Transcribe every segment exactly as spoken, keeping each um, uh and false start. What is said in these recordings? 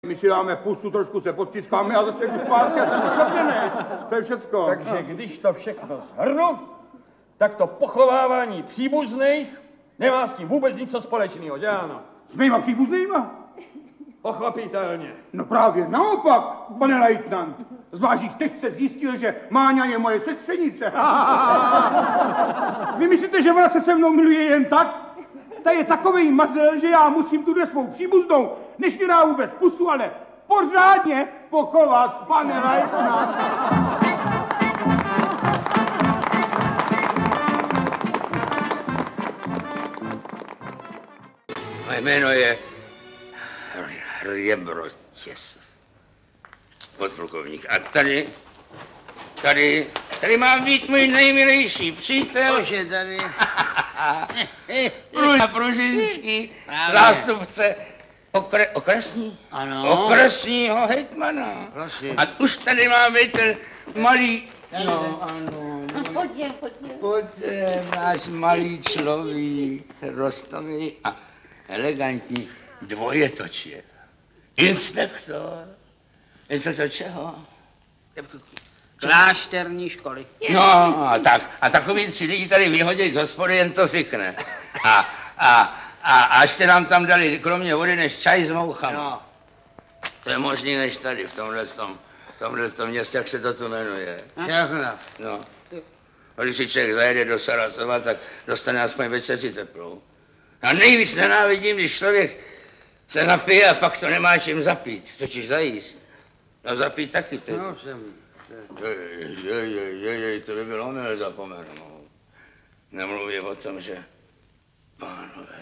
My si dáme pusu, trošku se podstiskáme a zase jdu zpátky a jsem ušetřený. To je všecko. Takže když to všechno shrnu, tak to pochovávání příbuzných nemá s tím vůbec nic společného, že ano? S mýma příbuznýma? Pochopitelně. No právě naopak, pane lejtnant. Zvlášť teď jste zjistil, že Máňa je moje sestřenice. Vy myslíte, že ona se se mnou miluje jen tak? Ta je takovej mazel, že já musím tuhle svou příbuznou, než mi dá vůbec pusu, ale pořádně pochovat, pane lejtnant. Moje jméno je Rebrotěs, podplukovník. A tady, tady, tady má být můj nejmilejší přítel. Bože, tady. Pruža Pružinský, zástupce okre, okresní? Ano. Okresního hejtmana. Prosím. A už tady má být ten malý... No, ano. Pojďte, pojďte. Pojďte, náš malý člověk, rostomilý a elegantní dvojetočě. Inspektor. Inspektor čeho? Klášterní školy. No, a tak. A takový tři lidi tady vyhodí z hospody, jen to fikne. A, a, a, a ještě nám tam dali kromě vody než čaj s mouchama. No. To je možný než tady, v tomhle tom, tomhle tom městě, jak se to tu jmenuje. Jakhle. No. A když si člověk zajede do Sarasova, tak dostane aspoň večeři teplou. A nejvíc nenávidím, když člověk se napije a pak to nemá čím zapít, totiž zajíst. No zapít taky teď. No, jsem... Jej, jej, jej, jej, jej, to by bylo milé zapomenout. Nemluví o tom, že pánové,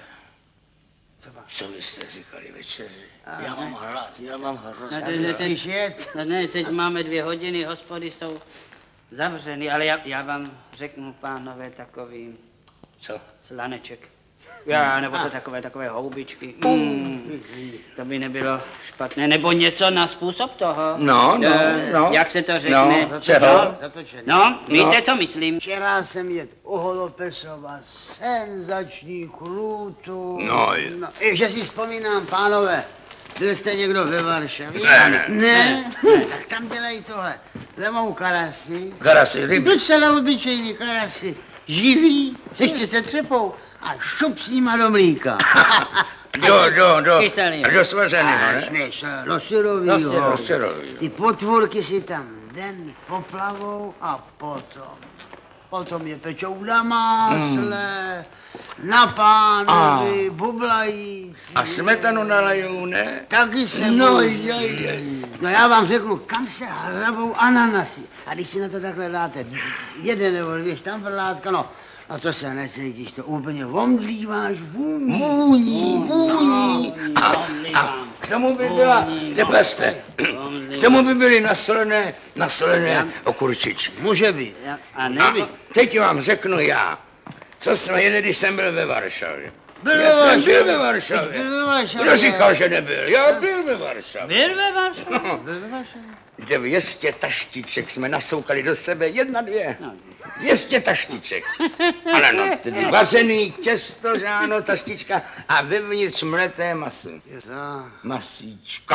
co byste říkali večeři? Já mám hlad, já mám hrozně. Ne, ne, teď, ne, teď máme dvě hodiny, hospody jsou zavřeny, ale já, já vám řeknu, pánové, takový Co? slaneček. Já, nebo to takové, takové houbičky. Mm, to by nebylo špatné. Nebo něco na způsob toho. No, no, Eh, no. Jak se to řekne? No, čeho? No, víte, co myslím? Včera jsem jet u Holopesova senzační chlutu. No, je. no i že si vzpomínám, pánové, byl jste někdo ve Varšavě? Ne, ne. Ne? ne. Tak tam dělají tohle. Vemou karasy. Karasy, ryby. Docela obyčejný karasy. Živý, ještě se třepou a šup s nima do mlíka. Do, do, do. Kyselý. Do svařenýho, Až ne? než do syrovýho. Do syrovýho. Ty potvůrky si tam den poplavou a potom. Potom je pečou na másle, mm. na pánovi, a. bublají si. A smetanu nalajou, ne? Taky se No, bojí. jej, jej. No já vám řeknu, kam se hrabou ananasy. A když si na to takhle dáte jeden nebo dvě štamprlátka, no, a to se necítíš, to úplně omdlíváš vůni. Vůní, vůní. A, a k tomu by byla, nepleste, k tomu by byly nasolené, nasolené okurčičky. Může být. A A neví. teď vám řeknu já, co jsme jeli, když jsem byl ve Varšavě. Byl Já ve jsem byl ve Varšavě. Varšavě. Byl ve Varšavě. Kdo říkal, že nebyl? Já byl ve Varšavě. Byl ve Varšavě? Byl ve Varšavě? dvě stě taštiček jsme nasoukali do sebe, jedna, dvě. dvě stě taštiček. Ale no, tedy vařený těsto, že ano, taštička a vevnitř mleté maso. Masíčko.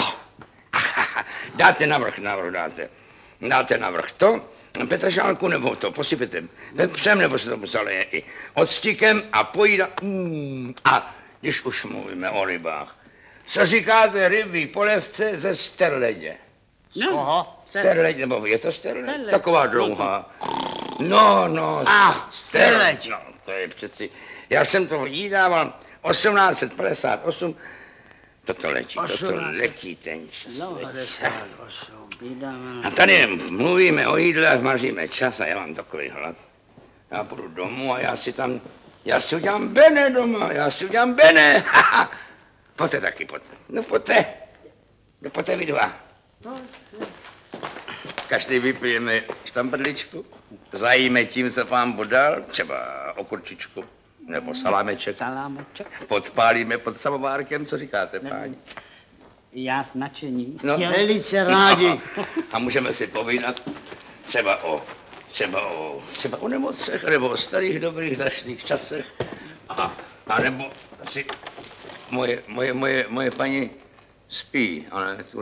Dáte navrch, navrch dáte. Dáte navrch to, petržálku nebo to, posypete pepřem, nebo se to museli i octikem a pojída. Mm, a když už mluvíme o rybách, co říkáte rybí polevce ze sterledě? No. Koho? Sterleď, nebo je to sterleď? Sterleď. Taková dlouhá. No, no. A, sterleď. No, to je přeci, já jsem to jídával osmnáct set padesát osm, toto letí, toto letí ten čas. A tady mluvíme o jídle a maříme čas a já mám takový hlad. Já půjdu domů a já si tam, já si udělám bene doma, já si udělám bene. Pojďte taky, pojďte. No pojďte. No pojďte vy dva. Každý vypijeme štamprličku, zajíme tím, co pán podal, třeba okurčičku nebo salámeček. Salámeček. Podpálíme pod samovárkem, co říkáte, páni? Já s nadšením. No. Velice rádi. No. A můžeme si povídat třeba o, třeba o, třeba o nemocech, nebo o starých, dobrých, zašlých časech. A, a nebo si moje, moje, moje, moje paní Spí, ale tu